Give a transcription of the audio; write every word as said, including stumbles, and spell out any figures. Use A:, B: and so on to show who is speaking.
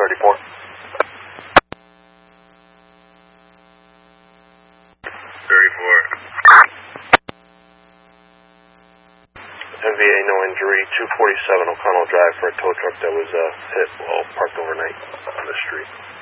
A: thirty-four.
B: thirty-four.
A: M V A, no injury, two forty-seven O'Connell Drive for a tow truck that was uh, hit while parked overnight on the street.